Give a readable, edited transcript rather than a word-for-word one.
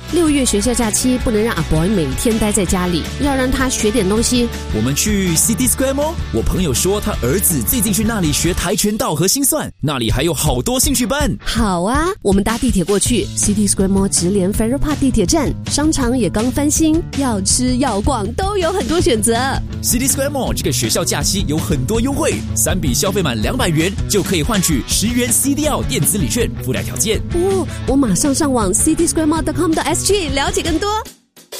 6月学校假期不能让阿 boy 每天待在家里，要让他学点东西。 我们去 City Square Mall， 我朋友说他儿子最近去那里学跆拳道和心算，那里还有好多兴趣班。 好啊，我们搭地铁过去。 City Square Mall 直连 Farrer Park 地铁站，商场也刚翻新，要吃要逛都有很多选择。 City Square Mall 这个学校假期有很多优惠，3笔消费满200元就可以换取10元 CDL 电子礼券，附带条件。 我马上上网 citysquaremall.com.sg 了解更多。